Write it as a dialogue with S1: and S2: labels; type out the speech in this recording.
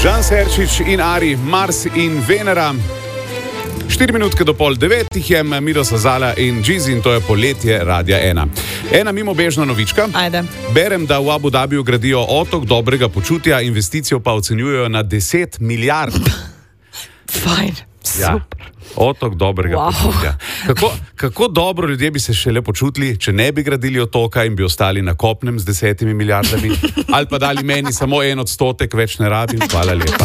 S1: Žan Serčič in Ari, Mars in Venera. 4 minutke do 8:30 jih je Miro Sazala in Džizi in to je poletje Radia 1. Ena mimobežna novička.
S2: Ajde.
S1: Berem, da v Abu Dhabiju gradijo otok dobrega počutja, investicijo pa ocenjujejo na 10 milijard.
S2: Fajn,
S1: Ja,
S2: super.
S1: otok dobrega počutja. Kako dobro ljudje bi se šele počutili, če ne bi gradili otoka in bi ostali na kopnem z 10 milijardami? Ali pa dali meni samo 1%, več ne rabim? Hvala lepa.